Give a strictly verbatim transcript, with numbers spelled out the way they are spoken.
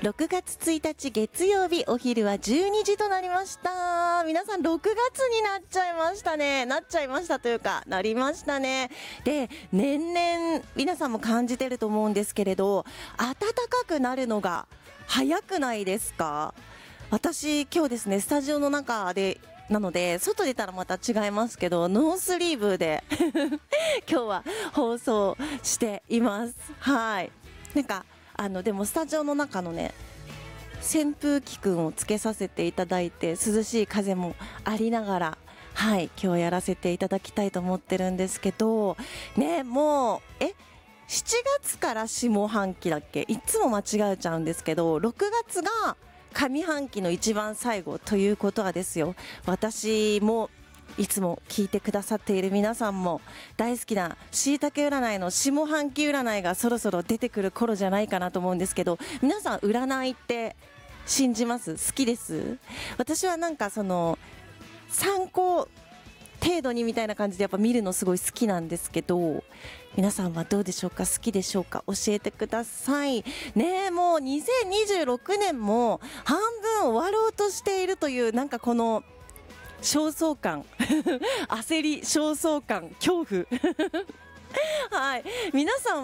ろくがつついたち月曜日、お昼はじゅうにじとなりました。皆さんろくがつになっちゃいましたね。なっちゃいましたというか、なりましたね。で、年々皆さんも感じてると思うんですけれど、暖かくなるのが早くないですか？私今日ですね、スタジオの中でなので外出たらまた違いますけど、ノースリーブで今日は放送しています。はい。なんかあのでもスタジオの中のね、扇風機くんをつけさせていただいて、涼しい風もありながら、はい、今日やらせていただきたいと思ってるんですけどね。もうえしちがつから下半期だっけ、いつも間違えちゃうんですけど、ろくがつが上半期の一番最後ということはですよ、私もいつも聞いてくださっている皆さんも大好きなしいたけ占いの下半期占いがそろそろ出てくる頃じゃないかなと思うんですけど、皆さん占いって信じます？好きです？私はなんかその参考程度にみたいな感じでやっぱ見るのすごい好きなんですけど、皆さんはどうでしょうか？好きでしょうか？教えてくださいね。えもうにせんにじゅうろくねんも半分終わろうとしているという、なんかこの焦燥感焦り、焦燥感、恐怖はい。皆さん